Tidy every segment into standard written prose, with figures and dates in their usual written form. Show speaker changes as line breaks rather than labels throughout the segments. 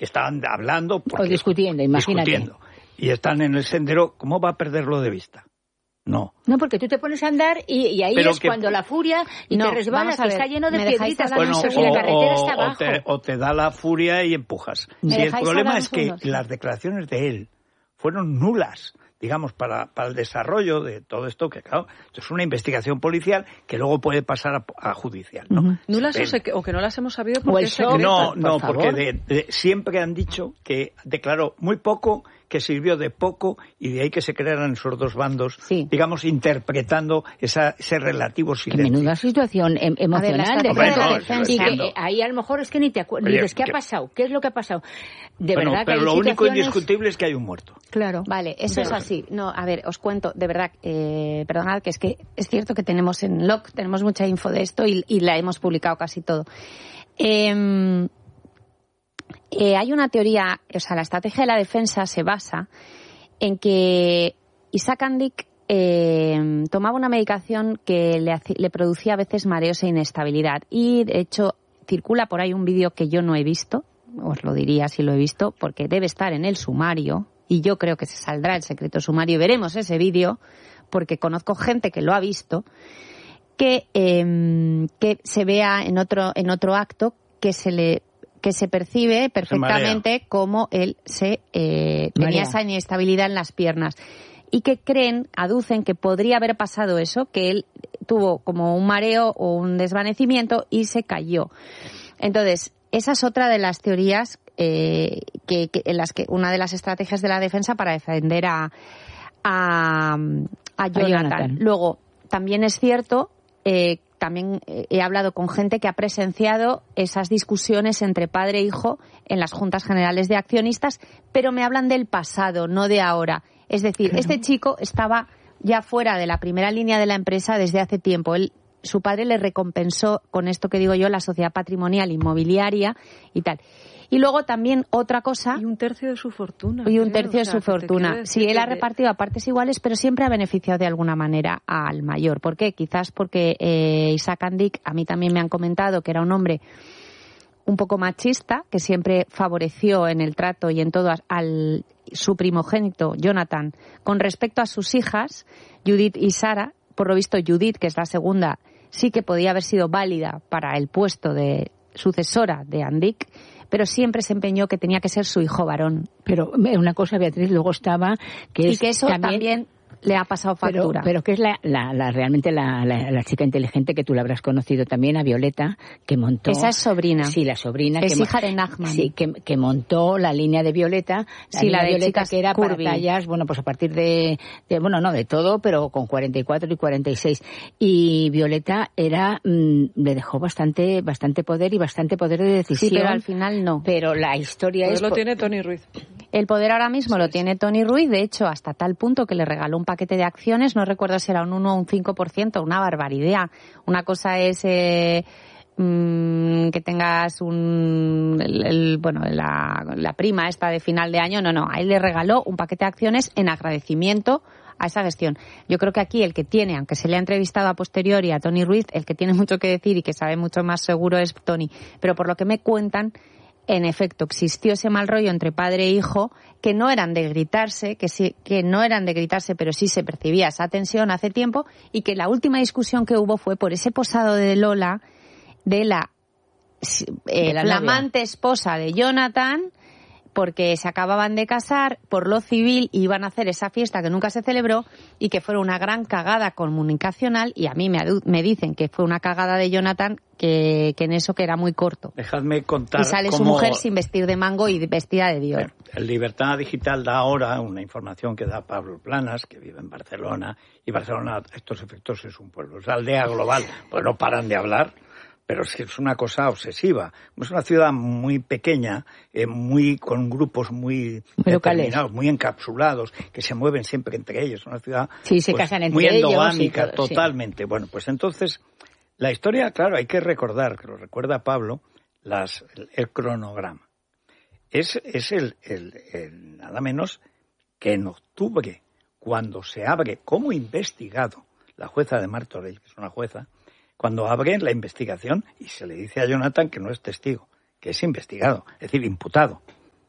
que estaban hablando...
O discutiendo, imagínate.
Discutiendo. Y están en el sendero, ¿cómo va a perderlo de vista? No.
No, porque tú te pones a andar y ahí es cuando la furia y te resbalas, que está lleno de piedritas y la carretera está abajo.
O te da la furia y empujas. Si el problema es que las declaraciones de él fueron nulas, digamos, para el desarrollo de todo esto, que claro, esto es una investigación policial que luego puede pasar a judicial, ¿no?
¿Nulas o que no las hemos sabido porque es
secreto? No, porque siempre han dicho que declaró muy poco, que sirvió de poco, y de ahí que se crearan esos dos bandos, digamos, interpretando ese relativo silencio.
Qué menuda situación emocional. Y que ahí a lo mejor es que ni te acuerdas, dices, ¿qué ha pasado? ¿Qué es lo que ha pasado? De verdad que
pero lo único indiscutible es que hay un muerto.
Claro. Vale, eso es así. No, a ver, os cuento, de verdad, perdonad, que es cierto que tenemos en LOC, tenemos mucha info de esto y la hemos publicado casi todo. Hay una teoría, o sea, la estrategia de la defensa se basa en que Isaac Andic tomaba una medicación que le producía a veces mareos e inestabilidad. Y, de hecho, circula por ahí un vídeo que yo no he visto, os lo diría si lo he visto, porque debe estar en el sumario, y yo creo que se saldrá el secreto sumario y veremos ese vídeo, porque conozco gente que lo ha visto, que se vea en otro acto que se percibe perfectamente como él tenía esa inestabilidad en las piernas. Y que aducen que podría haber pasado eso, que él tuvo como un mareo o un desvanecimiento y se cayó. Entonces, esa es otra de las teorías en las que una de las estrategias de la defensa para defender a Jonathan. Luego, también es cierto, también he hablado con gente que ha presenciado esas discusiones entre padre e hijo en las juntas generales de accionistas, pero me hablan del pasado, no de ahora. Es decir, este chico estaba ya fuera de la primera línea de la empresa desde hace tiempo. Su padre le recompensó, con esto que digo yo, la sociedad patrimonial inmobiliaria y tal. Y luego también otra cosa...
Y un tercio de su fortuna.
Y un tercio de su fortuna. Sí, él ha repartido a partes iguales, pero siempre ha beneficiado de alguna manera al mayor. ¿Por qué? Quizás porque Isaac Andic, a mí también me han comentado que era un hombre un poco machista, que siempre favoreció en el trato y en todo su primogénito, Jonathan, con respecto a sus hijas, Judith y Sara. Por lo visto, Judith, que es la segunda, sí que podía haber sido válida para el puesto de sucesora de Andic, pero siempre se empeñó que tenía que ser su hijo varón.
Pero una cosa, Beatriz, luego estaba...
Y que eso también le ha pasado factura.
Pero que es realmente la chica inteligente que tú la habrás conocido también, a Violeta, que montó...
Esa es sobrina.
Sí, la sobrina.
Es hija de Nachman.
Sí, que montó la línea de Violeta.
La de
Violeta que era
Curvy.
para tallas, bueno, pues a partir de de todo, pero con 44 y 46. Y Violeta le dejó bastante poder y bastante poder de decisión.
Sí, pero al final no.
Pero la historia
pues lo tiene Tony Ruiz.
El poder ahora mismo lo tiene Tony Ruiz, de hecho, hasta tal punto que le regaló un paquete de acciones, no recuerdo si era un 1 o un 5%, una barbaridad. Una cosa es que tengas la prima esta de final de año, no, a él le regaló un paquete de acciones en agradecimiento a esa gestión. Yo creo que aquí el que tiene, aunque se le ha entrevistado a posteriori a Tony Ruiz, el que tiene mucho que decir y que sabe mucho más seguro es Tony, pero por lo que me cuentan, en efecto, existió ese mal rollo entre padre e hijo, que no eran de gritarse, pero sí se percibía esa tensión hace tiempo, y que la última discusión que hubo fue por ese posado de Lola, de la flamante esposa de Jonathan, porque se acababan de casar por lo civil y iban a hacer esa fiesta que nunca se celebró y que fue una gran cagada comunicacional, y a mí me dicen que fue una cagada de Jonathan que en eso que era muy corto.
Dejadme contar.
Y sale su mujer sin vestir de mango y vestida de Dior.
El Libertad Digital da ahora una información que da Pablo Planas, que vive en Barcelona, y Barcelona a estos efectos es un pueblo, es aldea global, pues no paran de hablar. Pero es una cosa obsesiva. Es una ciudad muy pequeña, con grupos muy determinados, muy encapsulados, que se mueven siempre entre ellos. Una ciudad
se casan entre
muy endogámica,
ellos,
totalmente. Sí. Bueno, pues entonces, la historia, claro, hay que recordar, que lo recuerda Pablo, el cronograma. Es nada menos que en octubre, cuando se abre como investigado la jueza de Martorell, que es una jueza, cuando abren la investigación y se le dice a Jonathan que no es testigo, que es investigado, es decir, imputado.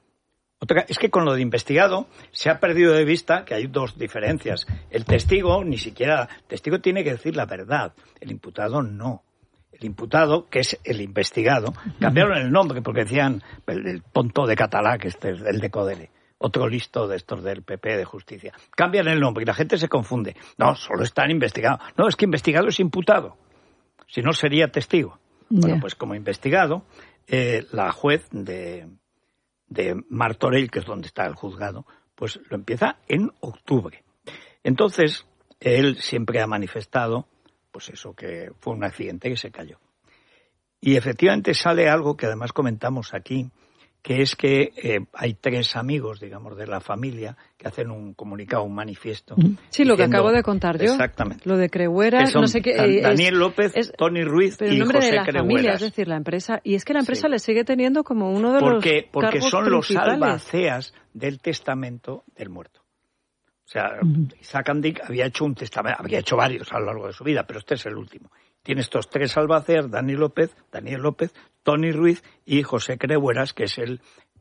Otra, es que con lo de investigado se ha perdido de vista que hay dos diferencias. El testigo, ni siquiera, el testigo tiene que decir la verdad, el imputado no. El imputado, que es el investigado, cambiaron el nombre porque decían el tonto de Catalá, que este es el de Codere, otro listo de estos del PP de Justicia. Cambian el nombre y la gente se confunde. No, solo están investigados. No, es que investigado es imputado. Si no, sería testigo. Bueno, pues como investigado, la juez de Martorell, que es donde está el juzgado, pues lo empieza en octubre. Entonces, él siempre ha manifestado pues eso, que fue un accidente que se cayó. Y efectivamente sale algo que además comentamos aquí, que es que hay 3 amigos, digamos, de la familia que hacen un comunicado, un manifiesto.
Sí,
diciendo,
lo que acabo de contar yo.
Exactamente.
Lo de Creueras, no sé qué.
Daniel López, Tony Ruiz
pero
y
el nombre
José
de la
Creueras.
familia, es decir, la empresa. Y es que la empresa le sigue teniendo como uno de los
porque
cargos
son los
principales.
albaceas del testamento del muerto. O sea, Isaac Andic había hecho un testamento, habría hecho varios a lo largo de su vida, pero este es el último. Tiene estos 3 albaceas, Daniel López, Tony Ruiz y José Creueras, que es el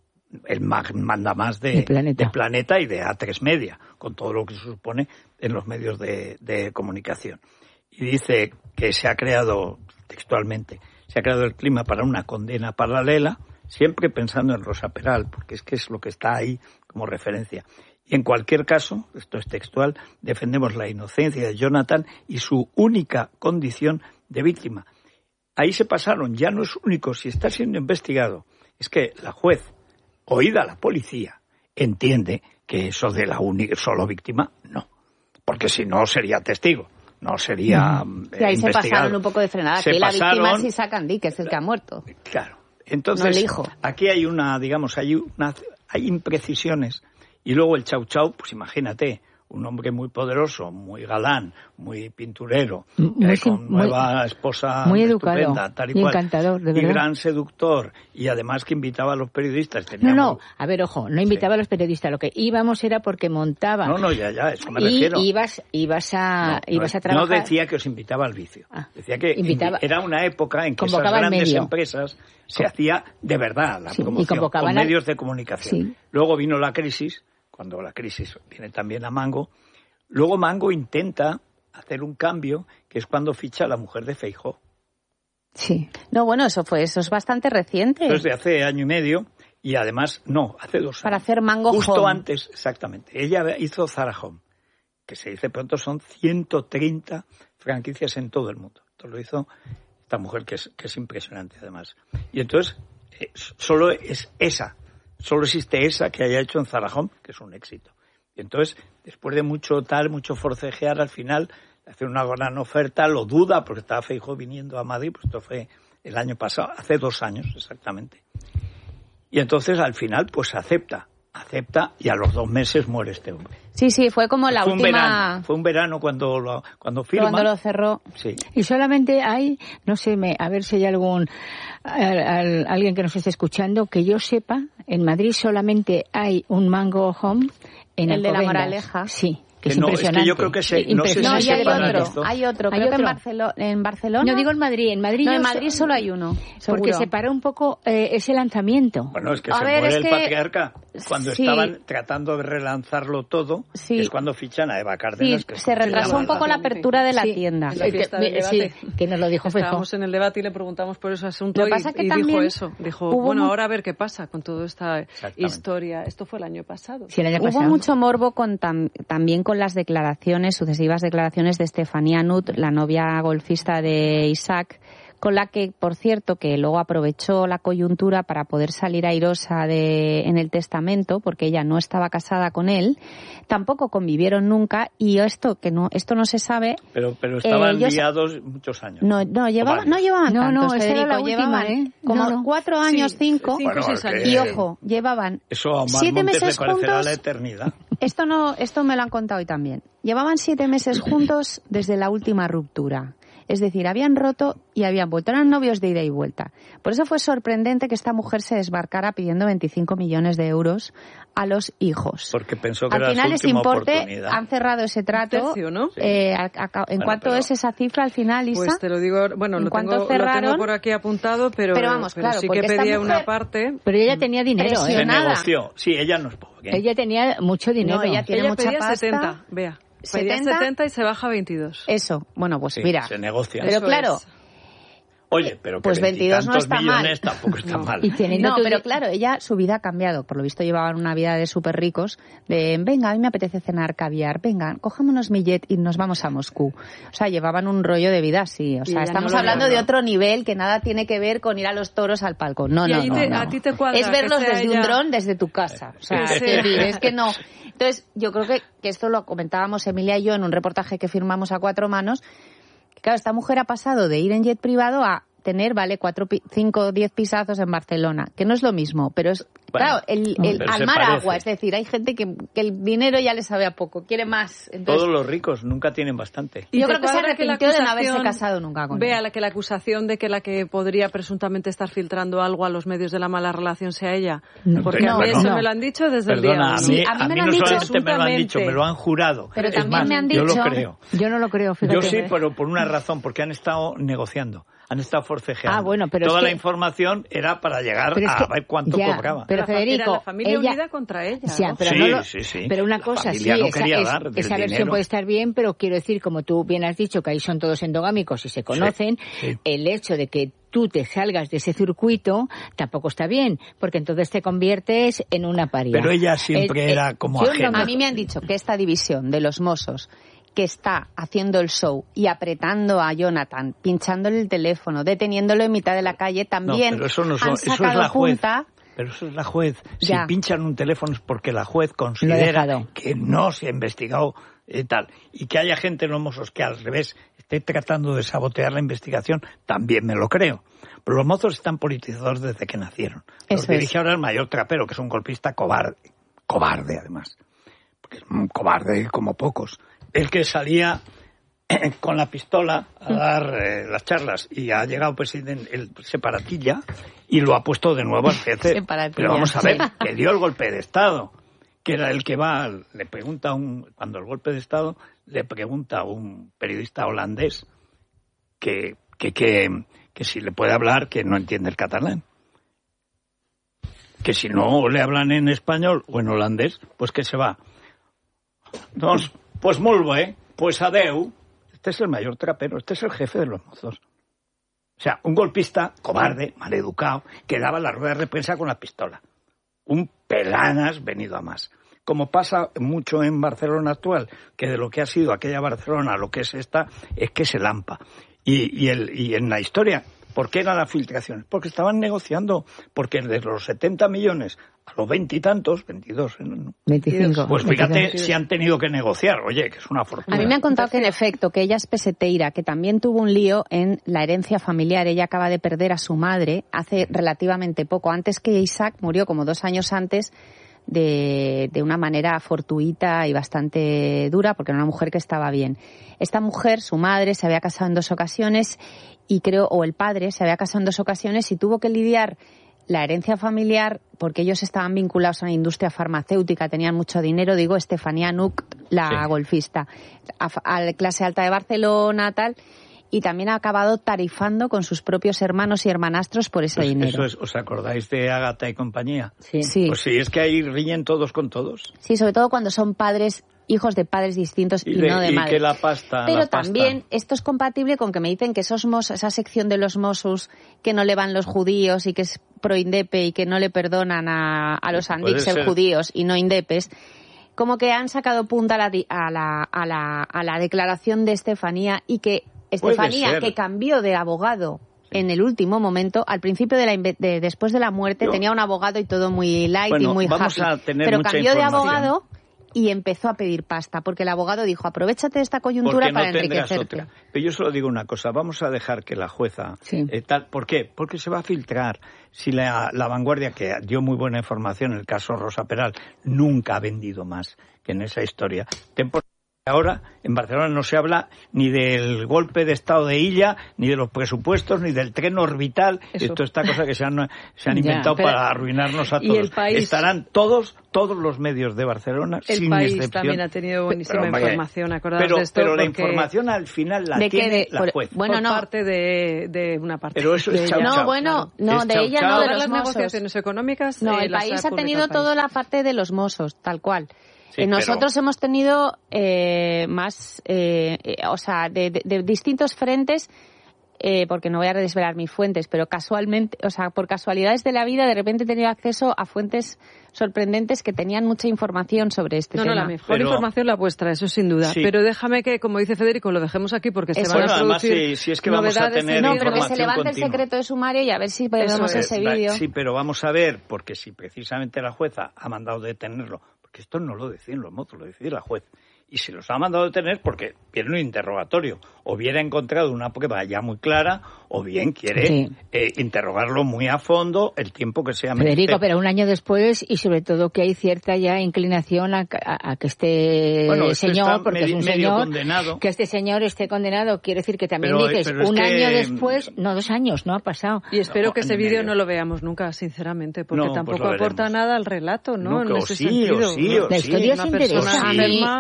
mandamás de Planeta y de A3 Media, con todo lo que se supone en los medios de comunicación. Y dice que se ha creado, textualmente, se ha creado el clima para una condena paralela, siempre pensando en Rosa Peral, porque es que es lo que está ahí como referencia. Y en cualquier caso, esto es textual, defendemos la inocencia de Jonathan y su única condición de víctima. Ahí se pasaron, ya no es único, si está siendo investigado. Es que la juez, oída la policía, entiende que eso de la única solo víctima, no. Porque si no sería testigo, no sería
y ahí
investigado.
se pasaron un poco de frenada. Aquí la víctima es Isaac Andic, que es el que ha muerto.
Claro. Entonces,
no el hijo.
Aquí hay hay imprecisiones. Y luego el Chau Chau, pues imagínate, un hombre muy poderoso, muy galán, muy pinturero, con nueva esposa
muy educado,
estupenda, tal y cual,
encantador, de verdad.
Y gran seductor, y además que invitaba a los periodistas.
No, a ver, ojo, no invitaba a los periodistas, lo que íbamos era porque montaba.
No, ya, eso me refiero.
Y ibas a trabajar.
No decía que os invitaba al vicio, decía que era una época en que esas grandes empresas se hacía de verdad la promoción, con medios de comunicación.
Sí.
Luego vino la crisis, cuando la crisis viene también a Mango. Luego Mango intenta hacer un cambio, que es cuando ficha a la mujer de Feijóo.
Sí.
No, bueno, eso es bastante reciente.
Eso es de hace año y medio, y además, hace 2 años.
Para hacer Mango
Justo
Home.
antes, exactamente. Ella hizo Zara Home, que se dice pronto son 130 franquicias en todo el mundo. Esto lo hizo esta mujer que es impresionante además. Y entonces, solo existe esa que haya hecho en Zara Home, que es un éxito. Y entonces, después de mucho forcejear, al final hace una gran oferta, lo duda, porque estaba Feijóo viniendo a Madrid, pues esto fue el año pasado, hace 2 años exactamente. Y entonces, al final, pues acepta, y a los 2 meses muere este hombre.
Sí, fue como la última...
Fue un verano cuando firma.
Cuando lo cerró.
Sí.
Y solamente hay, no sé, a ver si hay alguien que nos esté escuchando, que yo sepa, en Madrid solamente hay un Mango Home en
el de la
Alcobendas.
Moraleja.
Sí. Que es
no,
impresionante.
es que yo creo que
hay otro. Creo que en Barcelona.
No, digo en Madrid. En Madrid
solo hay uno. Seguro.
Porque se paró un poco ese lanzamiento.
Bueno, es que muere el patriarca. Cuando estaban tratando de relanzarlo todo, es cuando fichan a Eva Cárdenas.
Sí, se retrasó un poco la apertura de la tienda.
Que nos lo dijo Feijóo.
Estábamos en el debate y le preguntamos por ese asunto y dijo eso. Dijo, ahora a ver qué pasa con toda esta historia. Esto fue el año pasado.
Sí, el año pasado.
Hubo mucho morbo también con las sucesivas declaraciones de Estefanía Nut, la novia golfista de Isaac, con la que, por cierto, que luego aprovechó la coyuntura para poder salir airosa en el testamento, porque ella no estaba casada con él, tampoco convivieron nunca, y esto no se sabe.
Pero estaban liados muchos años.
No llevaban tantos,
esa era la última,
como 4 años, 5, y ojo, llevaban
eso a
7 meses
le parecerá
juntos.
La eternidad.
Esto me lo han contado hoy también. Llevaban 7 meses juntos desde la última ruptura. Es decir, habían roto y habían vuelto. Eran novios de ida y vuelta. Por eso fue sorprendente que esta mujer se desbarcara pidiendo 25 millones de euros a los hijos.
Porque pensó que
al
era
final
su última
ese importe
oportunidad.
Han cerrado ese trato.
Un tercio, ¿no?
¿En cuánto es esa cifra al final, Isa?
Pues te lo digo, bueno, lo tengo por aquí apuntado, pero
vamos, claro,
sí que pedía una parte.
Pero ella tenía dinero,
Se negoció. Sí, ella no es pobre.
Ella tenía mucho dinero.
No, ella tiene mucha
pedía
pasta.
70, vea. Pedía 70 y se baja a 22.
Eso, bueno, pues
Sí,
mira.
se negocia.
Pero
Eso
claro.
Oye, pero que
pues 22 no está
millones
mal.
tampoco está mal.
Y teniendo
No,
todo-
pero claro, ella, su vida ha cambiado. Por lo visto llevaban una vida de súper ricos, de venga, a mí me apetece cenar caviar, venga, cogémonos mi jet y nos vamos a Moscú. O sea, llevaban un rollo de vida así. O sea,
ella
estamos
no lo
hablando
lleva.
de otro nivel que nada tiene que ver con ir a los toros al palco. No,
Y
no,
ahí
no.
a ti te cuadra
Es verlos
que sea
desde un
ella-
dron desde tu casa. O sea,
Sí, sí.
es que no. Entonces, yo creo que esto lo comentábamos Emilia y yo en un reportaje que firmamos a 4 manos. Que, claro, esta mujer ha pasado de ir en jet privado a tener, 5 o 10 pisazos en Barcelona, que no es lo mismo, pero es,
Bueno,
claro, el
pero
al
se
mar
parece.
agua, es decir, hay gente que el dinero ya le sabe a poco, quiere más. Entonces,
Todos los ricos nunca tienen bastante.
Y
yo
te
creo que se
cuadra
arrepintió de no haberse
acusación
casado nunca con
vea
él.
que la acusación de que la que podría presuntamente estar filtrando algo a los medios de la mala relación sea ella. Porque a mí
Bueno,
eso me lo han dicho desde
Perdona,
el día
a
uno.
mí,
Sí, a mí me lo han
no
dicho
solamente me lo han dicho,
absolutamente.
me lo han jurado.
Pero
Es
también
más,
me han
yo
dicho-
lo creo.
Yo no lo creo, fíjate.
Yo sí, pero por una razón, porque han estado negociando, han estado forcejeando.
Ah, bueno, pero
Toda
es
la
que-
información era para llegar
Pero es
a
que-
ver cuánto
ya,
cobraba.
pero
Era
Federico,
la familia
ella-
unida contra ella.
Sí,
¿no?
pero,
Sí,
no lo-
sí, sí.
pero una
La
cosa, sí,
familia no quería dar del
esa versión
dinero.
puede estar bien, pero quiero decir, como tú bien has dicho, que ahí son todos endogámicos y se conocen,
sí.
el hecho de que tú te salgas de ese circuito tampoco está bien, porque entonces te conviertes en una paria.
Pero ella siempre era como
yo
ajena.
no-
A mí me han dicho que esta división de los Mossos que está haciendo el show y apretando a Jonathan, pinchándole el teléfono, deteniéndolo en mitad de la calle, también
No, pero eso no son-
han
eso es
sacado
la juez.
punta.
Pero eso es la juez. Si
Ya.
pinchan un teléfono es porque la juez
Lo
considera
he dejado.
que no se ha investigado tal. Y que haya gente en los Mossos que al revés esté tratando de sabotear la investigación, también me lo creo. Pero los Mossos están politizados desde que nacieron. Los
Eso es.
dirige ahora el mayor trapero, que es un golpista cobarde. Cobarde, además. Porque es un cobarde como pocos. El que salía con la pistola a dar las charlas y ha llegado el separatilla y lo ha puesto de nuevo al jefe.
Separatilla,
Pero vamos a ver,
sí.
que dio el golpe de Estado, que era el que va, le pregunta cuando el golpe de Estado, le pregunta a un periodista holandés que si le puede hablar, que no entiende el catalán. Que si no le hablan en español o en holandés, pues que se va. Doncs, pues molt bé, pues adeu. Este es el mayor trapero, este es el jefe de los Mossos. O sea, un golpista cobarde, maleducado, que daba la rueda de prensa con la pistola. Un pelanas venido a más. Como pasa mucho en Barcelona actual, que de lo que ha sido aquella Barcelona a lo que es esta, es que se lampa. Y en la historia, ¿por qué eran las filtraciones? Porque estaban negociando, porque de los 70 millones a los 20 y tantos, 22, ¿no?
25.
Pues fíjate
25.
si han tenido que negociar, oye, que es una fortuna.
A mí me han contado que en efecto, que ella es peseteira, que también tuvo un lío en la herencia familiar. Ella acaba de perder a su madre hace relativamente poco, antes que Isaac murió, como 2 años antes, de una manera fortuita y bastante dura, porque era una mujer que estaba bien. Esta mujer, su madre, se había casado en 2 ocasiones y o el padre se había casado en 2 ocasiones y tuvo que lidiar la herencia familiar, porque ellos estaban vinculados a la industria farmacéutica, tenían mucho dinero, digo, Estefanía Nuc, la
Sí.
golfista, a la clase alta de Barcelona, tal, y también ha acabado tarifando con sus propios hermanos y hermanastros por ese
Pues
dinero.
eso es, ¿os acordáis de Ágata y compañía?
Sí.
Sí.
Pues sí, es que ahí riñen todos con todos.
Sí, sobre todo cuando son padres, hijos de padres distintos y no de
y
madres.
que la pasta.
Pero
la pasta.
también esto es compatible con que me dicen que esa sección de los Mossos que no le van los judíos y que es pro-indepe y que no le perdonan a los
Puede
andics ser
ser.
judíos y no indepes, como que han sacado punta a la declaración de Estefanía y que
Puede
Estefanía,
ser.
que cambió de abogado en el último momento, al principio después de la muerte,
Yo-
tenía un abogado y todo muy light
Bueno,
y muy
vamos
happy.
a tener
Pero
mucha
cambió de
información.
abogado y empezó a pedir pasta, porque el abogado dijo, aprovéchate de esta coyuntura
Porque no
para
tendrás
enriquecerte.
otra. Pero yo solo digo una cosa, vamos a dejar que la jueza...
Sí.
tal, ¿por qué? Porque se va a filtrar. Si la Vanguardia, que dio muy buena información en el caso Rosa Peral, nunca ha vendido más que en esa historia. Ten por Ahora en Barcelona no se habla ni del golpe de estado de Illa, ni de los presupuestos, ni del tren orbital. Esto es esta cosa que se han inventado para arruinarnos a todos.
Y el país,
estarán todos los medios de Barcelona, sin excepción.
El país también ha tenido buenísima información, acordaos de esto.
Pero la información al final la tiene la juez.
Bueno, por parte de una parte.
Pero eso es chau.
De ella no, de los
las negociaciones económicas.
No, el país ha tenido toda la parte de los Mossos, tal cual.
Sí,
nosotros hemos tenido más, de distintos frentes, porque no voy a desvelar mis fuentes, pero casualmente, por casualidades de la vida, de repente he tenido acceso a fuentes sorprendentes que tenían mucha información sobre este tema.
No, la mejor información la vuestra, eso sin duda. Sí. Pero déjame que, como dice Federico, lo dejemos aquí porque se van a producir
además, si es que vamos a tener
no, pero que se levante el secreto de sumario y a ver si podemos ese vídeo.
Sí, pero vamos a ver, porque si precisamente la jueza ha mandado detenerlo, que esto no lo deciden los mozos, lo decide la juez. Y se los ha mandado detener porque viene un interrogatorio. O bien ha encontrado una prueba ya muy clara, o bien quiere interrogarlo muy a fondo el tiempo que sea menester.
Federico, pero un año después, y sobre todo que hay cierta ya inclinación a que este señor, porque es un señor,
condenado.
Que este señor esté condenado, quiere decir que también dices, un año después, no 2 años, no ha pasado.
Y espero que ese vídeo no lo veamos nunca, sinceramente, porque tampoco aporta nada al relato, ¿no?
Nunca,
en ese sentido.
La historia es interesante.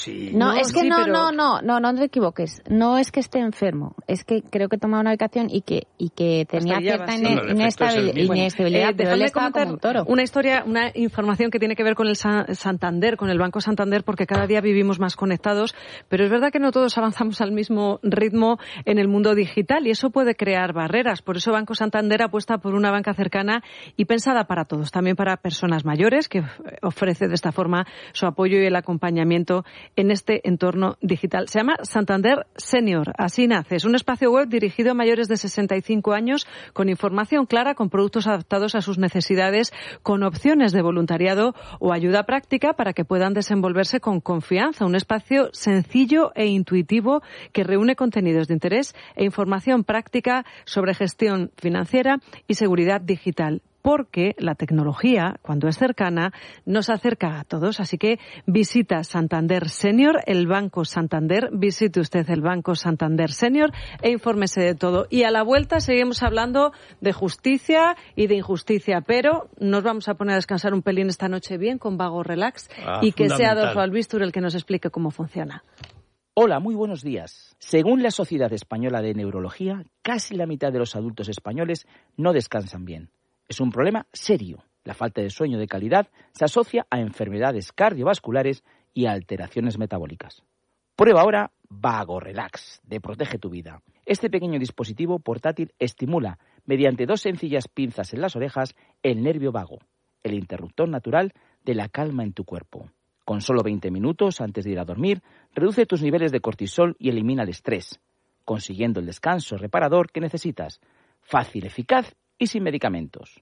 No te equivoques. No es que esté enfermo, es que creo que tomaba una medicación y que tenía cierta inestabilidad, pero él estaba como un toro.
Una información que tiene que ver con el Santander, con el Banco Santander, porque cada día vivimos más conectados, pero es verdad que no todos avanzamos al mismo ritmo en el mundo digital y eso puede crear barreras. Por eso Banco Santander apuesta por una banca cercana y pensada para todos, también para personas mayores, que ofrece de esta forma su apoyo y el acompañamiento en este entorno digital. Se llama Santander Senior, así nace. Es un espacio web dirigido a mayores de 65 años con información clara, con productos adaptados a sus necesidades, con opciones de voluntariado o ayuda práctica para que puedan desenvolverse con confianza. Un espacio sencillo e intuitivo que reúne contenidos de interés e información práctica sobre gestión financiera y seguridad digital. Porque la tecnología, cuando es cercana, nos acerca a todos. Así que visita Santander Senior, el Banco Santander, visite usted el Banco Santander Senior e infórmese de todo. Y a la vuelta seguimos hablando de justicia y de injusticia, pero nos vamos a poner a descansar un pelín esta noche bien con Vago Relax y que sea Adolfo Albistur el que nos explique cómo funciona.
Hola, muy buenos días. Según la Sociedad Española de Neurología, casi la mitad de los adultos españoles no descansan bien. Es un problema serio. La falta de sueño de calidad se asocia a enfermedades cardiovasculares y a alteraciones metabólicas. Prueba ahora Vago Relax de Protege tu Vida. Este pequeño dispositivo portátil estimula, mediante 2 sencillas pinzas en las orejas, el nervio vago, el interruptor natural de la calma en tu cuerpo. Con solo 20 minutos antes de ir a dormir, reduce tus niveles de cortisol y elimina el estrés, consiguiendo el descanso reparador que necesitas. Fácil, eficaz y sin medicamentos.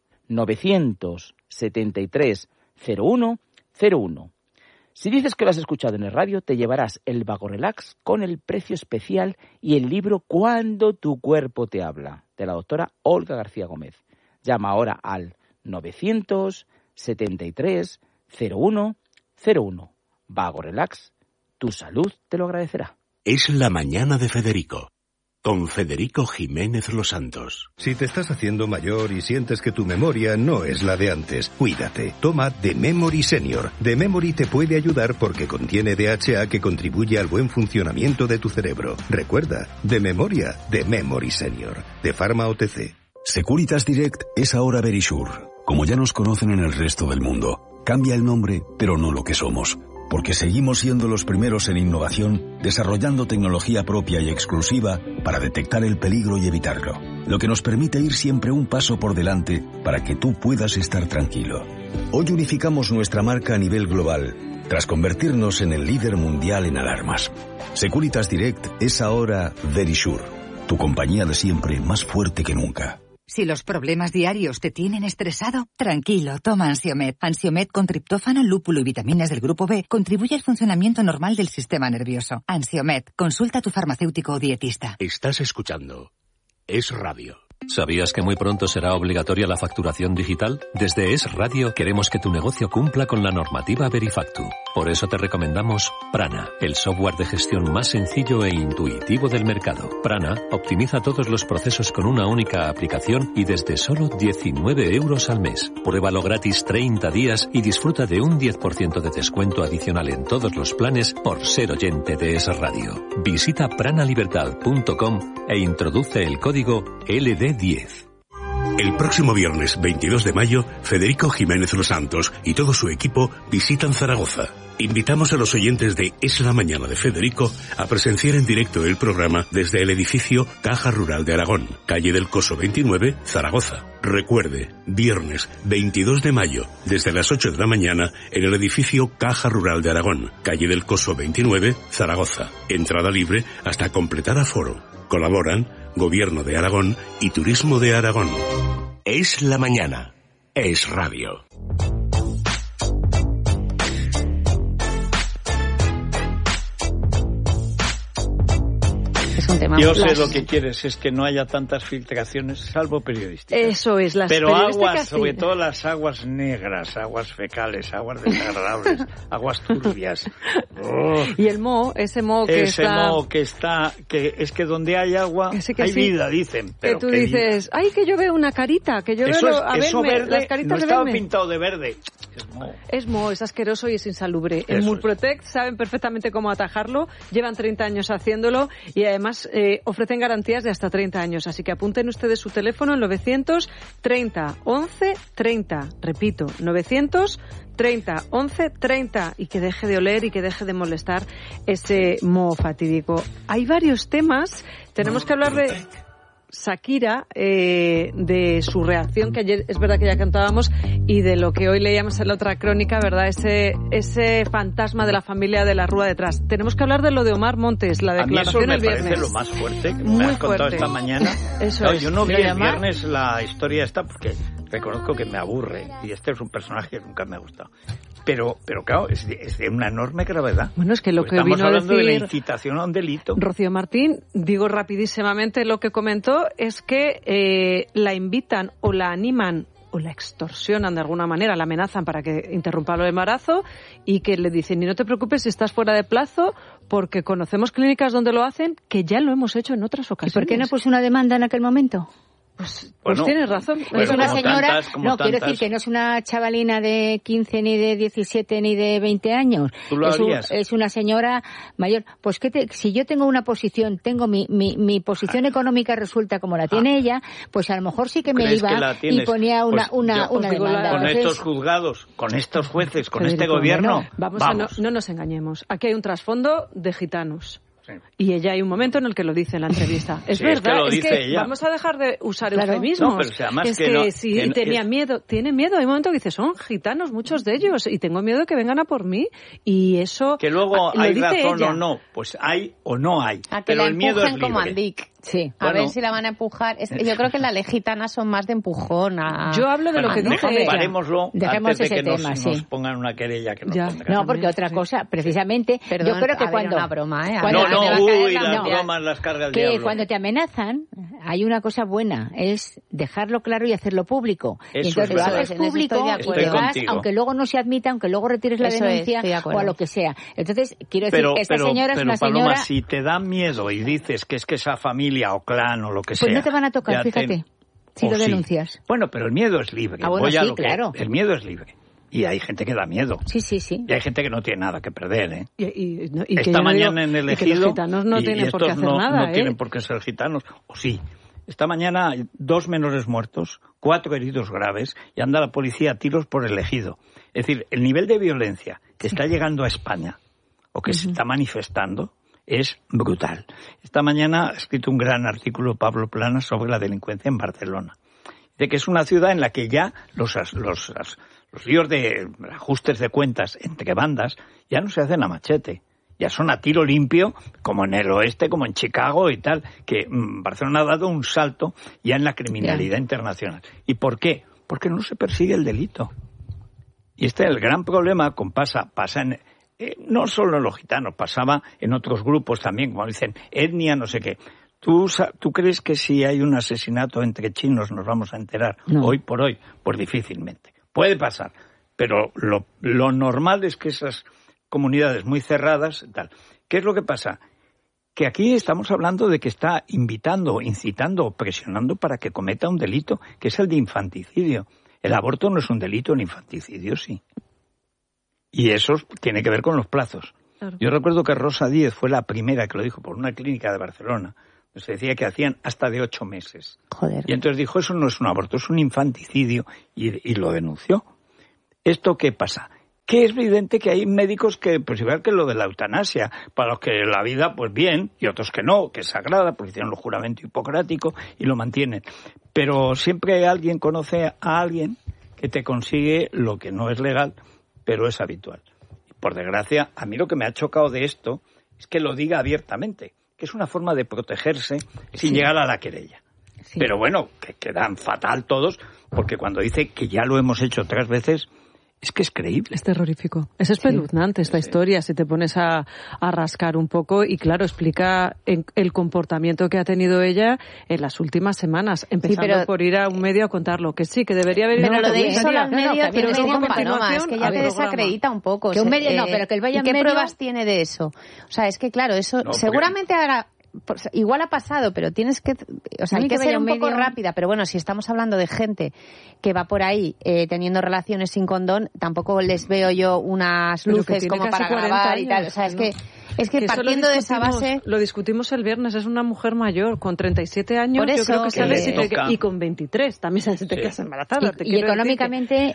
973-01-01. Si dices que lo has escuchado en el radio, te llevarás el Vago Relax con el precio especial y el libro Cuando tu cuerpo te habla, de la doctora Olga García Gómez. Llama ahora al 973-01-01. Vago Relax, tu salud te lo agradecerá.
Es la mañana de Federico. Con Federico Jiménez Los Santos.
Si te estás haciendo mayor y sientes que tu memoria no es la de antes, cuídate. Toma The Memory Senior. The Memory te puede ayudar porque contiene DHA que contribuye al buen funcionamiento de tu cerebro. Recuerda, de memoria, The Memory Senior. De Pharma OTC.
Securitas Direct es ahora Verisure. Como ya nos conocen en el resto del mundo, cambia el nombre, pero no lo que somos. Porque seguimos siendo los primeros en innovación, desarrollando tecnología propia y exclusiva para detectar el peligro y evitarlo, lo que nos permite ir siempre un paso por delante para que tú puedas estar tranquilo. Hoy unificamos nuestra marca a nivel global, tras convertirnos en el líder mundial en alarmas. Securitas Direct es ahora Verisure, tu compañía de siempre más fuerte que nunca.
Si los problemas diarios te tienen estresado, tranquilo, toma Ansiomed. Ansiomed con triptófano, lúpulo y vitaminas del grupo B contribuye al funcionamiento normal del sistema nervioso. Ansiomed, consulta a tu farmacéutico o dietista.
Estás escuchando Es Radio.
¿Sabías que muy pronto será obligatoria la facturación digital? Desde Es Radio queremos que tu negocio cumpla con la normativa Verifactu. Por eso te recomendamos Prana, el software de gestión más sencillo e intuitivo del mercado. Prana optimiza todos los procesos con una única aplicación y desde solo 19 euros al mes. Pruébalo gratis 30 días y disfruta de un 10% de descuento adicional en todos los planes por ser oyente de Es Radio. Visita pranalibertad.com e introduce el código LD10.
El próximo viernes 22 de mayo, Federico Jiménez Los Santos y todo su equipo visitan Zaragoza. Invitamos a los oyentes de Es la Mañana de Federico a presenciar en directo el programa desde el edificio Caja Rural de Aragón, calle del Coso 29, Zaragoza. Recuerde, viernes 22 de mayo, desde las 8 de la mañana, en el edificio Caja Rural de Aragón, calle del Coso 29, Zaragoza. Entrada libre hasta completar aforo. Colaboran Gobierno de Aragón y Turismo de Aragón. Es la Mañana. Es Radio.
Es un tema.
Yo sé lo que quieres, es que no haya tantas filtraciones, salvo periodísticas.
Eso es, las
Pero aguas,
sí.
sobre todo las aguas negras, aguas fecales, aguas desagradables, aguas turbias. Oh.
Y el moho, ese moho que
ese
está...
moho que está, que es que donde hay agua hay vida, dicen. Pero
que tú dices, ay, que yo veo una carita, que yo
eso
veo...
eso
verme,
verde,
las caritas
no
de
estaba
verme.
pintado de verde. Es moho.
Es moho, es asqueroso y es insalubre. En Murprotect saben perfectamente cómo atajarlo, llevan 30 años haciéndolo y además ofrecen garantías de hasta 30 años. Así que apunten ustedes su teléfono en 930 11 30. Repito, 930 11 30 y que deje de oler y que deje de molestar ese moho fatídico. Hay varios temas. Tenemos que hablar de Shakira, de su reacción, que ayer es verdad que ya cantábamos, y de lo que hoy leíamos en la otra crónica, ¿verdad? Ese fantasma de la familia de la Rúa detrás. Tenemos que hablar de lo de Omar Montes, la declaración el viernes.
A mí eso me parece lo más fuerte que
Muy
me has contado
fuerte.
esta mañana.
Eso
no,
es.
yo no vi el viernes la historia esta porque reconozco que me aburre y este es un personaje que nunca me ha gustado. Pero claro, es de una enorme gravedad.
Bueno, es que lo que
estamos
vino a
hablando de la
decir
incitación a un delito.
Rocío Martín, digo rapidísimamente lo que comentó, es que la invitan o la animan o la extorsionan de alguna manera, la amenazan para que interrumpa el embarazo y que le dicen, y no te preocupes si estás fuera de plazo, porque conocemos clínicas donde lo hacen, que ya lo hemos hecho en otras ocasiones.
¿Y por qué no puso una demanda en aquel momento?
Pues
Bueno,
tienes razón.
bueno,
Es una
como
señora,
tantas, como
quiero
tantas.
decir que no es una chavalina de 15, ni de 17, ni de 20 años.
¿Tú lo harías?
Es una señora mayor. Pues si yo tengo una posición, tengo mi posición económica resuelta como la tiene ella, pues a lo mejor sí que me
¿Crees
iba
que la
y
tienes?
ponía
Pues
una
yo,
demanda.
con
Entonces,
estos juzgados, con estos jueces, con este
Federico,
gobierno,
vamos. No nos engañemos. Aquí hay un trasfondo de gitanos.
Sí.
Y ella hay un momento en el que lo dice en la entrevista. Es
Sí,
verdad,
es que lo dice ella.
vamos a dejar de usar
Claro.
eufemismos.
No, pero si además
es
que
que,
no-
si
que no-
tenía miedo, tiene miedo. Hay un momento que dice, son gitanos muchos de ellos y tengo miedo de que vengan a por mí. Y eso
que luego
lo
hay
dice
razón
ella.
o no, pues hay o no hay.
A que
pero
la
el miedo es
empujen como
libre.
Andic.
sí.
A
Bueno.
ver si la van a empujar. Es que yo creo que las legitanas son más de empujón.
Yo hablo de lo que dice ella.
Parémoslo
Dejemos
antes de
ese
que
tema,
nos
sí.
pongan una querella que nos
Ya.
pongan.
No, porque otra cosa, precisamente,
Perdón,
yo creo que
a ver,
cuando...
una broma, ¿eh? A
cuando-
No,
ver, me va a
no,
caer
uy,
la
las
mundial.
bromas las carga el
que
diablo.
cuando te amenazan hay una cosa buena, es dejarlo claro y hacerlo público.
Eso
y entonces
es
lo
verdad.
haces
En eso
público
estoy de
y
acuerdo.
te vas,
contigo.
aunque luego no se admita, aunque luego retires la
Eso es,
denuncia
estoy de acuerdo.
o a lo que sea. Entonces, quiero decir,
Pero,
esta señora es
pero
una
Paloma,
señora...
si te da miedo y dices que es que esa familia o clan o lo que
Pues
sea...
no te van a tocar,
ya
fíjate, si
o
lo
sí.
denuncias.
Bueno, pero el miedo es libre.
Ah, bueno,
Voy a
sí,
lo que-
claro.
El miedo es libre. Y hay gente que da miedo.
Sí.
Y hay gente que no tiene nada que perder, ¿eh?
Y que
Esta
yo no
mañana
digo-
en el
y que
Ejido...
los gitanos no
y
tienen por qué
estos
hacer nada,
no tienen por qué ser gitanos, o sí. Esta mañana hay 2 menores muertos, 4 heridos graves, y anda la policía a tiros por el Ejido. Es decir, el nivel de violencia que está llegando a España, o que se está manifestando, es brutal. Esta mañana ha escrito un gran artículo Pablo Planas sobre la delincuencia en Barcelona. De que es una ciudad en la que ya los líos de ajustes de cuentas entre bandas ya no se hacen a machete. Ya son a tiro limpio, como en el oeste, como en Chicago y tal, que Barcelona ha dado un salto ya en la criminalidad internacional. ¿Y por qué? Porque no se persigue el delito. Y este es el gran problema, pasa en... no solo en los gitanos, pasaba en otros grupos también, como dicen, etnia, no sé qué. ¿Tú crees que si hay un asesinato entre chinos nos vamos a enterar hoy por hoy? Pues difícilmente. Puede pasar, pero lo normal es que esas comunidades muy cerradas, tal. ¿Qué es lo que pasa? Que aquí estamos hablando de que está invitando, incitando o presionando para que cometa un delito, que es el de infanticidio. El aborto no es un delito, el infanticidio sí. Y eso tiene que ver con los plazos. Claro. Yo recuerdo que Rosa Díez fue la primera que lo dijo por una clínica de Barcelona. Se decía que hacían hasta de 8 meses.
Joder.
Y entonces dijo, eso no es un aborto, es un infanticidio, y lo denunció. ¿Esto qué pasa? Que es evidente que hay médicos que, pues igual que lo de la eutanasia, para los que la vida, pues bien, y otros que no, que es sagrada, porque hicieron el juramento hipocrático y lo mantienen. Pero siempre alguien conoce a alguien que te consigue lo que no es legal, pero es habitual. Y por desgracia, a mí lo que me ha chocado de esto es que lo diga abiertamente, que es una forma de protegerse sin llegar a la querella. Sí. Pero bueno, que quedan fatal todos, porque cuando dice que ya lo hemos hecho 3 veces, es que es creíble.
Es terrorífico. Es espeluznante esta historia, si te pones a rascar un poco. Y claro, explica el comportamiento que ha tenido ella en las últimas semanas, empezando por ir a un medio a contarlo. Que sí, que debería haber ido
a un medio. Pero lo de ir solo al medio,
pero
es que ya te desacredita un poco.
Que un medio no, pero que él vaya
¿y qué pruebas tiene de eso? O sea, es que claro, eso no, seguramente ahora... Igual ha pasado, pero tienes que... O sea, hay que ser un poco rápida. Pero bueno, si estamos hablando de gente que va por ahí teniendo relaciones sin condón, tampoco les veo yo unas luces como para grabar y tal. O sea, es que partiendo de esa base...
Lo discutimos el viernes, es una mujer mayor, con 37 años, yo creo que sabes, y con 23, también se te quedas embarazada.
Y económicamente...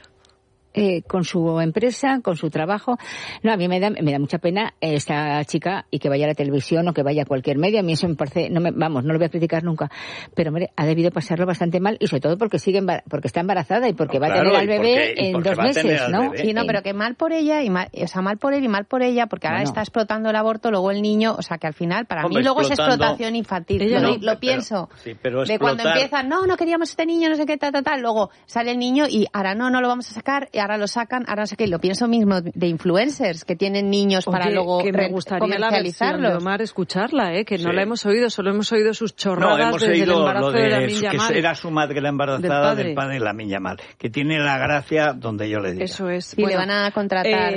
con su empresa, con su trabajo. No, a mí me da mucha pena esta chica y que vaya a la televisión o que vaya a cualquier medio. A mí eso me parece, no lo voy a criticar nunca. Pero, hombre, ha debido pasarlo bastante mal y sobre todo porque porque está embarazada y porque va a tener al bebé en 2 meses, ¿no?
Sí, no, pero que mal por ella y mal, o sea, mal por él y mal por ella, porque ahora está explotando el aborto, luego el niño, o sea, que al final, para mí luego es explotación infantil. Lo pienso.
Pero
de cuando empiezan, no queríamos este niño, no sé qué, tal, luego sale el niño y ahora no lo vamos a sacar, y ahora lo sacan, ahora no sé qué, lo pienso mismo de influencers que tienen niños para luego
que me gustaría la versión de Omar escucharla, que no la hemos oído, solo hemos oído sus chorradas desde el embarazo de Lamine Yamal.
Que era su madre la embarazada del padre de Lamine Yamal, que tiene la gracia donde yo le diga.
Eso es.
Y le van a contratar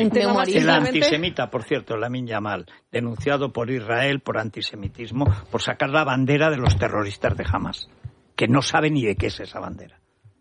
el antisemita, por cierto, Lamine Yamal, denunciado por Israel por antisemitismo, por sacar la bandera de los terroristas de Hamas, que no sabe ni de qué es esa bandera.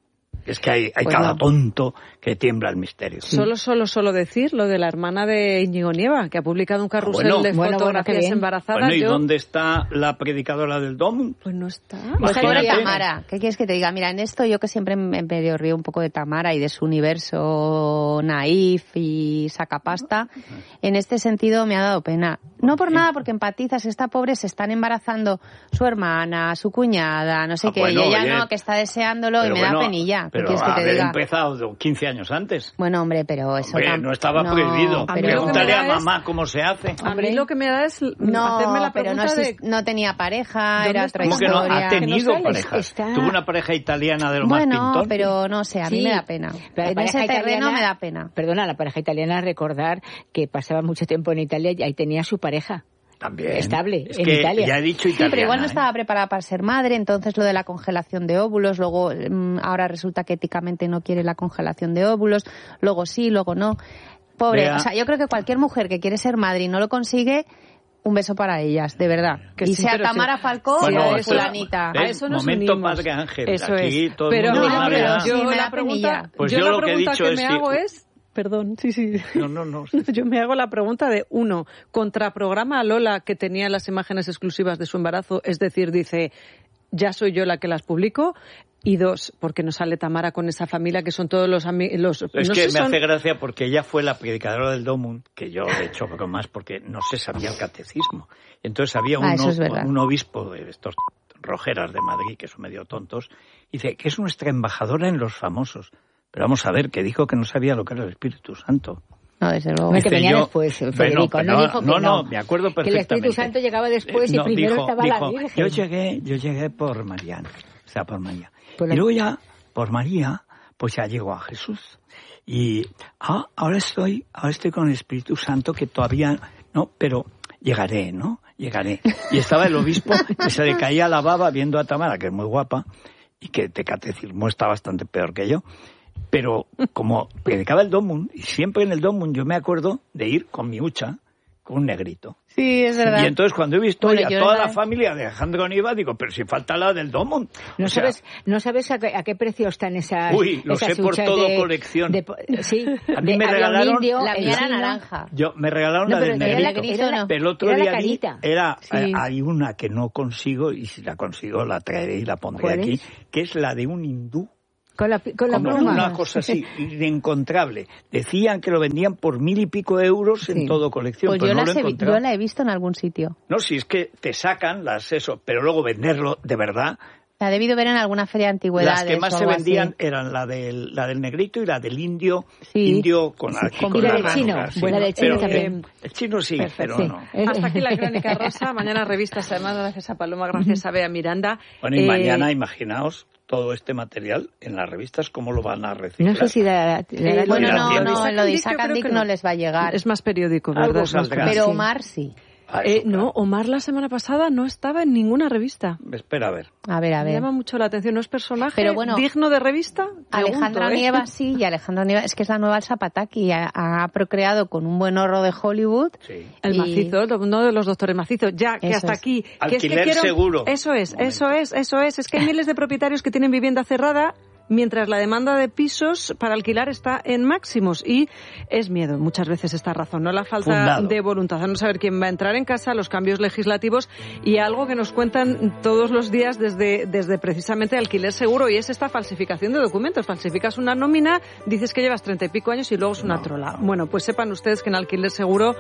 Es que hay cada tonto que tiembla el misterio.
Sí. Solo decir lo de la hermana de Íñigo Nieva, que ha publicado un carrusel de fotografías embarazadas.
Bueno, ¿y dónde está la predicadora del DOM?
Pues no está.
Pobre Tamara. ¿Qué quieres que te diga? Mira, en esto yo que siempre me río un poco de Tamara y de su universo naif y sacapasta, en este sentido me ha dado pena. No por nada, porque empatizas. Esta pobre se están embarazando su hermana, su cuñada, no sé qué, y ella no, que está deseándolo y me da penilla.
Pero haber empezado 15 años antes.
Bueno, hombre, pero eso...
no estaba prohibido. Pregúntale a mamá cómo se hace.
A mí lo que me da es hacerme la pregunta
no tenía pareja, era otra
historia.
¿Cómo
que no? Ha tenido pareja. Tuvo una pareja italiana de lo más pintón.
Bueno, pero no sé, a mí me da pena. En ese terreno me da pena.
Perdona, la pareja italiana, recordar que pasaba mucho tiempo en Italia y ahí tenía su pareja.
También.
Estable,
es
en
que
Italia.
Ya he dicho italiana,
pero igual no estaba preparada para ser madre, entonces lo de la congelación de óvulos, luego ahora resulta que éticamente no quiere la congelación de óvulos, luego sí, luego no. Pobre, o sea, yo creo que cualquier mujer que quiere ser madre y no lo consigue, un beso para ellas, de verdad. Que y sea Tamara Falcón o fulanita.
A eso nos
momento
unimos.
Padre Ángel.
Eso
aquí
es.
Todo
pero
el mundo
yo la pregunta,
pues
yo la
lo que he dicho
me hago es... Perdón, sí.
No.
Yo me hago la pregunta de, 1, contraprograma a Lola, que tenía las imágenes exclusivas de su embarazo, es decir, dice, ya soy yo la que las publico, y 2, porque no sale Tamara con esa familia que son todos los amigos...
Es que me hace gracia porque ella fue la predicadora del Domum, que yo de hecho poco más porque no se sabía el catecismo. Entonces había un obispo de estos rojeras de Madrid, que son medio tontos, y dice que es nuestra embajadora en los famosos. Pero vamos a ver, que dijo que no sabía lo que era el Espíritu Santo.
No, desde luego.
Que venía después, Federico.
No, me acuerdo perfectamente.
Que el Espíritu Santo llegaba después y primero estaba la Virgen.
Yo llegué por Mariana, o sea, por María. Y luego ya, por María, pues ya llegó a Jesús. Y ahora estoy con el Espíritu Santo, que todavía no, pero llegaré. Y estaba el obispo que se le caía la baba viendo a Tamara, que es muy guapa, y que de catecismo está bastante peor que yo. Pero como predicaba el Domund, y siempre en el Domund yo me acuerdo de ir con mi hucha, con un negrito.
Sí, es verdad.
Y entonces cuando he visto a toda la familia de Alejandro Nieva, digo, pero si falta la del Domund.
¿No sabes a qué precio están esas?
Uy, lo sé por todo colección.
Sí,
a mí me regalaron
la mía era naranja.
Me regalaron la del negrito. Pero el otro día hay una que no consigo, y si la consigo la traeré y la pondré aquí, que es la de un hindú.
Con la pluma.
Una cosa así, inencontrable. Decían que lo vendían por 1.000 y pico euros en todo colección.
Pues yo la he visto en algún sitio.
No, si es que te sacan pero luego venderlo de verdad.
La he debido ver en alguna feria de antigüedades.
Las que más se vendían eran la del negrito y la del indio. Indio con la
del chino. Bueno, del chino también.
El chino sí, pero no.
Hasta aquí la Crónica Rosa. Mañana revistas, además, gracias a Paloma, gracias a Bea Miranda.
Bueno, y mañana, imaginaos, todo este material en las revistas, ¿cómo lo van a reciclar?
No sé si
no, lo de Isaac Andic no les va a llegar.
Es más periódico, ¿verdad?
Pero Omar sí.
No, Omar la semana pasada no estaba en ninguna revista.
Espera, a ver.
Me llama mucho la atención, ¿no es personaje digno de revista?
Alejandro Nieva sí, y Alejandro Nieva es que es la nueva Zapataki, ha procreado con un buen horro de Hollywood.
Sí.
El macizo, uno de los doctores macizos, ya que hasta aquí.
Alquiler seguro.
Eso es. Es que hay miles de propietarios que tienen vivienda cerrada, mientras la demanda de pisos para alquilar está en máximos, y es miedo muchas veces esta razón, no la falta de voluntad a no saber quién va a entrar en casa, los cambios legislativos y algo que nos cuentan todos los días desde precisamente Alquiler Seguro, y es esta falsificación de documentos. Falsificas una nómina, dices que llevas 30 y pico años y luego es una trola. Bueno, pues sepan ustedes que en Alquiler Seguro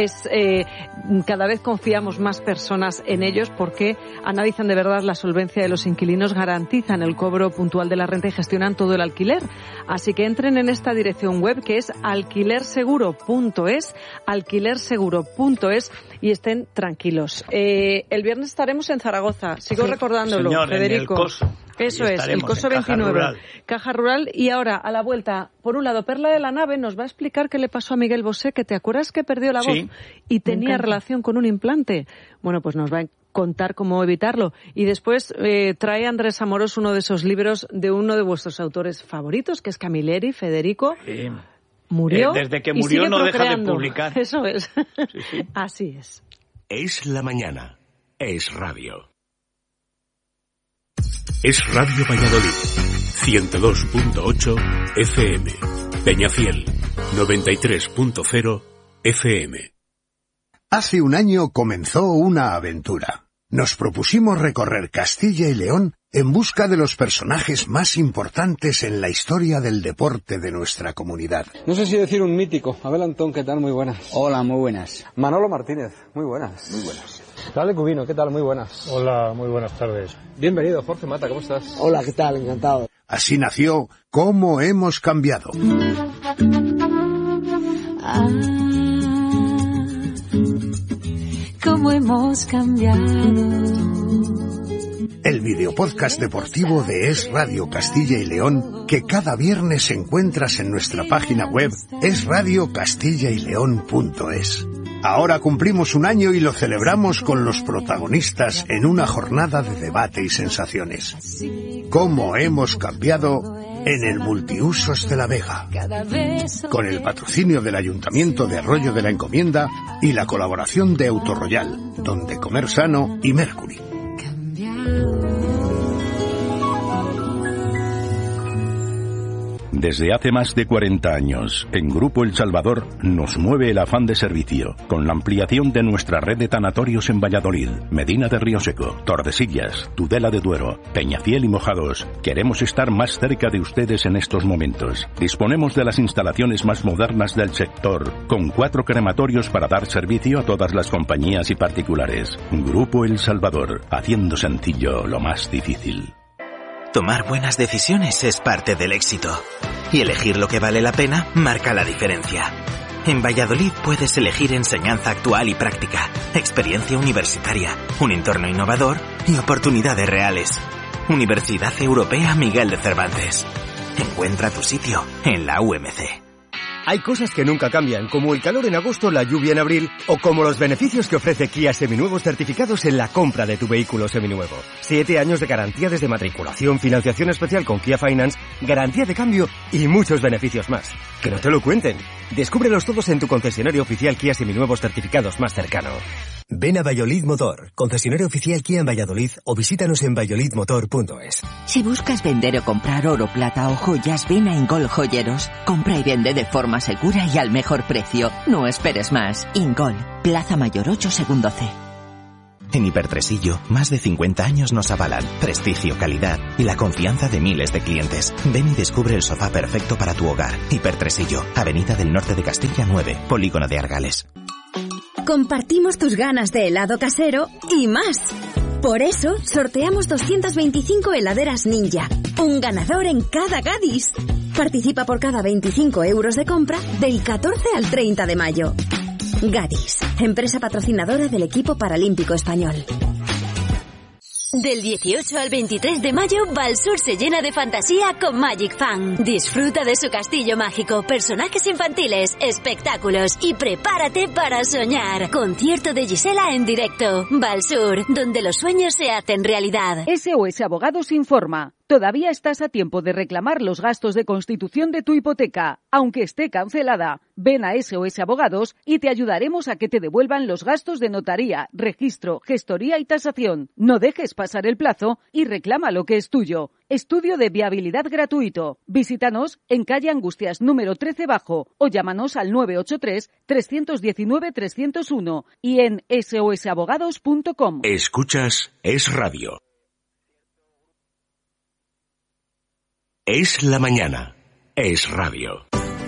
cada vez confiamos más personas en ellos, porque analizan de verdad la solvencia de los inquilinos, garantizan el cobro puntual de la renta y gestionan todo el alquiler. Así que entren en esta dirección web, que es alquilerseguro.es, y estén tranquilos. El viernes estaremos en Zaragoza, sigo recordándolo,
señor,
Federico.
En el Coso.
Eso es, el Coso 29, Caja Rural. Y ahora, a la vuelta, por un lado, Perla de la Nave nos va a explicar qué le pasó a Miguel Bosé, que te acuerdas que perdió la voz y tenía relación con un implante. Bueno, pues nos va a contar cómo evitarlo. Y después trae Andrés Amorós uno de esos libros de uno de vuestros autores favoritos, que es Camilleri, Federico.
Sí.
Murió.
Desde que murió no deja de publicar.
Eso es. Sí. Así es.
Es la mañana. Es radio. Es Radio Valladolid. 102.8 FM. Peñafiel. 93.0 FM.
Hace un año comenzó una aventura. Nos propusimos recorrer Castilla y León en busca de los personajes más importantes en la historia del deporte de nuestra comunidad.
No sé si decir un mítico. Abel Antón, ¿qué tal? Muy buenas.
Hola, muy buenas.
Manolo Martínez, muy buenas.
Muy buenas.
Dale Cubino, ¿qué tal? Muy buenas.
Hola, muy buenas tardes.
Bienvenido, Jorge Mata, ¿cómo estás?
Hola, ¿qué tal? Encantado.
Así nació Cómo hemos cambiado.
Cómo hemos cambiado.
El videopodcast deportivo de Es Radio Castilla y León, que cada viernes encuentras en nuestra página web esradiocastillaileón.es. Ahora cumplimos un año y lo celebramos con los protagonistas en una jornada de debate y sensaciones. Cómo hemos cambiado en el Multiusos de la Vega, con el patrocinio del Ayuntamiento de Arroyo de la Encomienda y la colaboración de Autorroyal, Donde Comer Sano y Mercury.
Desde hace más de 40 años, en Grupo El Salvador nos mueve el afán de servicio, con la ampliación de nuestra red de tanatorios en Valladolid, Medina de Rioseco, Tordesillas, Tudela de Duero, Peñafiel y Mojados. Queremos estar más cerca de ustedes en estos momentos. Disponemos de las instalaciones más modernas del sector, con 4 crematorios para dar servicio a todas las compañías y particulares. Grupo El Salvador, haciendo sencillo lo más difícil.
Tomar buenas decisiones es parte del éxito. Y elegir lo que vale la pena marca la diferencia. En Valladolid puedes elegir enseñanza actual y práctica, experiencia universitaria, un entorno innovador y oportunidades reales. Universidad Europea Miguel de Cervantes. Encuentra tu sitio en la UMC.
Hay cosas que nunca cambian, como el calor en agosto, la lluvia en abril, o como los beneficios que ofrece Kia Seminuevos certificados en la compra de tu vehículo seminuevo. 7 años de garantía desde matriculación, financiación especial con Kia Finance, garantía de cambio y muchos beneficios más. Que no te lo cuenten. Descúbrelos todos en tu concesionario oficial Kia Seminuevos certificados más cercano.
Ven a Valladolid Motor, concesionario oficial Kia en Valladolid, o visítanos en valladolidmotor.es.
Si buscas vender o comprar oro, plata o joyas, ven a Ingol Joyeros. Compra y vende de forma segura y al mejor precio. No esperes más. Ingol, Plaza Mayor 8, segundo C.
En Hipertresillo, más de 50 años nos avalan prestigio, calidad y la confianza de miles de clientes. Ven y descubre el sofá perfecto para tu hogar. Hipertresillo, Avenida del Norte de Castilla 9, Polígono de Argales.
Compartimos tus ganas de helado casero y más. Por eso, sorteamos 225 heladeras Ninja. Un ganador en cada Gadis. Participa por cada 25 euros de compra del 14 al 30 de mayo. Gadis, empresa patrocinadora del equipo paralímpico español.
Del 18 al 23 de mayo, Valsur se llena de fantasía con Magic Fan. Disfruta de su castillo mágico, personajes infantiles, espectáculos y prepárate para soñar. Concierto de Gisela en directo. Valsur, donde los sueños se hacen realidad.
SOS Abogados informa. Todavía estás a tiempo de reclamar los gastos de constitución de tu hipoteca, aunque esté cancelada. Ven a SOS Abogados y te ayudaremos a que te devuelvan los gastos de notaría, registro, gestoría y tasación. No dejes pasar el plazo y reclama lo que es tuyo. Estudio de viabilidad gratuito. Visítanos en calle Angustias número 13 bajo o llámanos al 983-319-301 y en sosabogados.com.
Escuchas Es Radio. Es la mañana. Es radio.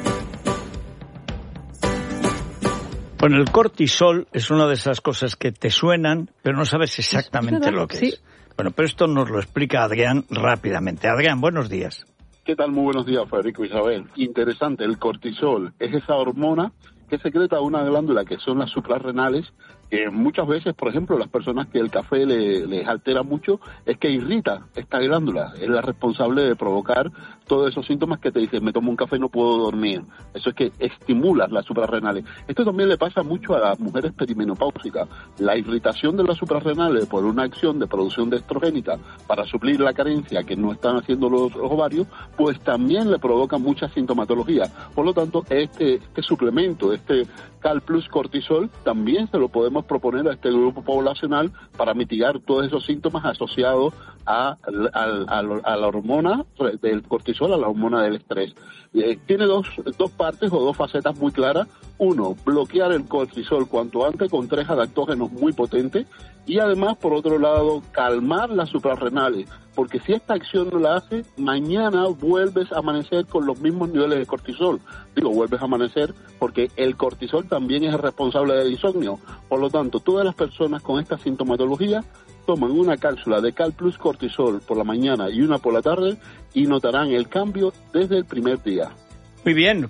Bueno, el cortisol es una de esas cosas que te suenan, pero no sabes exactamente lo que es. Bueno, pero esto nos lo explica Adrián rápidamente. Adrián, buenos días.
¿Qué tal? Muy buenos días, Federico, Isabel. Interesante, el cortisol es esa hormona que secreta una glándula que son las suprarrenales, que muchas veces, por ejemplo, las personas que el café les altera mucho, es que irrita esta glándula, es la responsable de provocar todos esos síntomas que te dicen, me tomo un café y no puedo dormir. Eso es que estimula las suprarrenales. Esto también le pasa mucho a las mujeres perimenopáusicas. La irritación de las suprarrenales por una acción de producción de estrogénica para suplir la carencia que no están haciendo los ovarios, pues también le provoca mucha sintomatología. Por lo tanto, este suplemento, este Cal Plus Cortisol, también se lo podemos proponer a este grupo poblacional para mitigar todos esos síntomas asociados a la hormona del cortisol, a la hormona del estrés. Tiene dos partes o dos facetas muy claras. Uno, bloquear el cortisol cuanto antes con 3 adaptógenos muy potentes y además, por otro lado, calmar las suprarrenales, porque si esta acción no la hace, mañana vuelves a amanecer con los mismos niveles de cortisol. Vuelves a amanecer porque el cortisol también es el responsable del insomnio. Por lo tanto, todas las personas con esta sintomatología toman una cápsula de Cal Plus Cortisol por la mañana y una por la tarde y notarán el cambio desde el primer día.
Muy bien,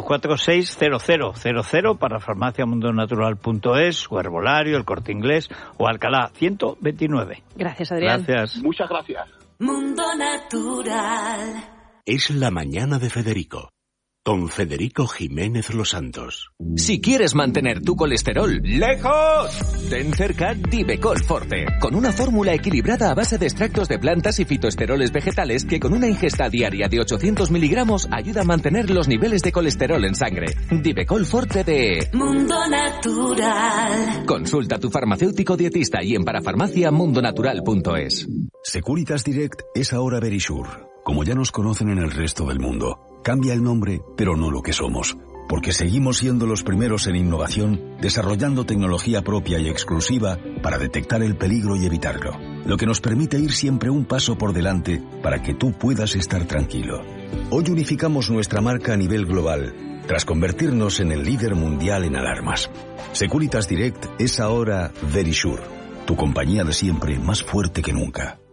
446-0000 para farmaciamundonatural.es, o Herbolario, El Corte Inglés o Alcalá 129.
Gracias, Adrián.
Gracias.
Muchas gracias.
Mundo Natural.
Es la mañana de Federico. Con Federico Jiménez Los Santos.
Si quieres mantener tu colesterol lejos, ten cerca Divecol Forte, con una fórmula equilibrada a base de extractos de plantas y fitoesteroles vegetales que con una ingesta diaria de 800 miligramos ayuda a mantener los niveles de colesterol en sangre. Divecol Forte de
Mundo Natural.
Consulta a tu farmacéutico dietista y en parafarmaciamundonatural.es.
Securitas Direct es ahora Verisure. Como ya nos conocen en el resto del mundo, cambia el nombre, pero no lo que somos, porque seguimos siendo los primeros en innovación, desarrollando tecnología propia y exclusiva para detectar el peligro y evitarlo, lo que nos permite ir siempre un paso por delante para que tú puedas estar tranquilo. Hoy unificamos nuestra marca a nivel global, tras convertirnos en el líder mundial en alarmas. Securitas Direct es ahora Verisure, tu compañía de siempre más fuerte que nunca.